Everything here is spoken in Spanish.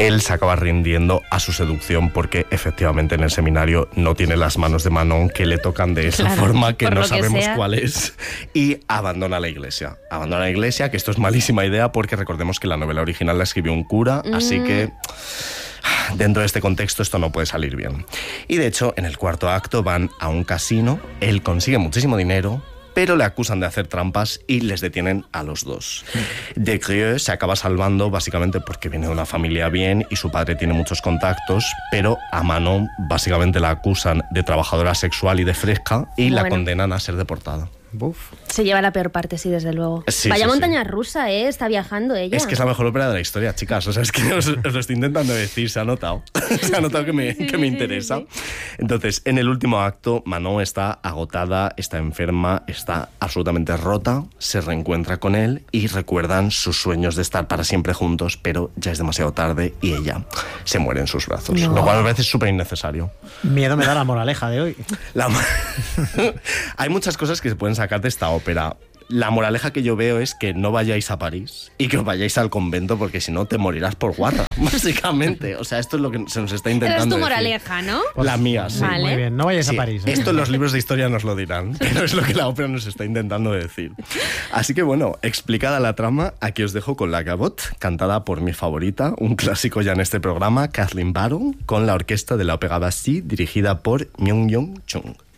él se acaba rindiendo a su seducción porque efectivamente en el seminario no tiene las manos de Manon que le tocan de esa forma que no sabemos cuál es, y abandona la iglesia. Abandona la iglesia, que esto es malísima idea porque recordemos que la novela original la escribió un cura, así que dentro de este contexto esto no puede salir bien. Y de hecho, en el cuarto acto van a un casino, él consigue muchísimo dinero, pero le acusan de hacer trampas y les detienen a los dos. Desgrieux se acaba salvando básicamente porque viene de una familia bien y su padre tiene muchos contactos, pero a Manon básicamente la acusan de trabajadora sexual y de fresca y la condenan a ser deportada. Uf. Se lleva la peor parte, sí, desde luego. Sí, Vaya sí, montaña rusa, está viajando ella. Es que es la mejor ópera de la historia, chicas. O sea, es que os lo estoy intentando decir, se ha notado. Se ha notado que me interesa. Sí. Entonces, en el último acto, Manon está agotada, está enferma, está absolutamente rota, se reencuentra con él y recuerdan sus sueños de estar para siempre juntos, pero ya es demasiado tarde y ella se muere en sus brazos. No. Lo cual me parece súper innecesario. Miedo me da la moraleja de hoy. Hay muchas cosas que se pueden sacar de esta ópera. La moraleja que yo veo es que no vayáis a París y que os vayáis al convento porque si no te morirás por guarra, básicamente. O sea, esto es lo que se nos está intentando decir. Es tu moraleja, ¿no? La mía, sí. Vale. Muy bien, no vayáis a París. Esto en los libros de historia nos lo dirán, pero es lo que la ópera nos está intentando decir. Así que bueno, explicada la trama, aquí os dejo con La Gavotte, cantada por mi favorita, un clásico ya en este programa, Kathleen Barron, con la orquesta de la Ópera Bastille, dirigida por Myung-Yong Chung.